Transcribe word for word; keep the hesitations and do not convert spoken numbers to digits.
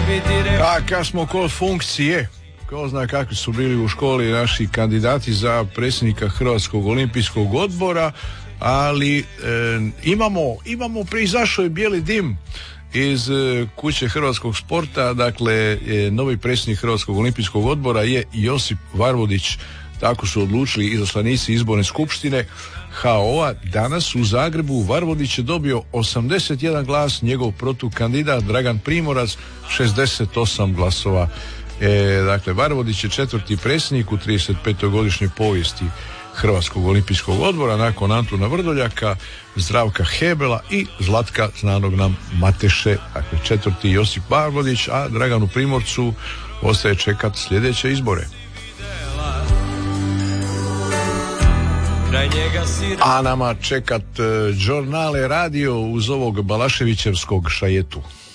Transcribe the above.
A kad smo kod funkcije, ko zna kakvi su bili u školi naši kandidati za predsjednika Hrvatskog olimpijskog odbora, ali e, imamo, imamo proizašao je bijeli dim iz e, kuće hrvatskog sporta. Dakle, e, novi predsjednik Hrvatskog olimpijskog odbora je Josip Varvodić. Tako su odlučili izaslanici izborne skupštine ha o-a. Danas u Zagrebu Varvodić je dobio osamdeset jedan glas, njegov protukandidat Dragan Primorac šezdeset osam glasova. E, dakle, Varvodić je četvrti predsjednik u tridesetpetogodišnjoj povijesti Hrvatskog olimpijskog odbora nakon Antuna Vrdoljaka, Zdravka Hebela i Zlatka znanog nam Mateše. Dakle, četvrti Josip Varvodić, a Draganu Primorcu ostaje čekat sljedeće izbore. A nama čekat Žornale radio uz ovog Balaševićevskog šajetu.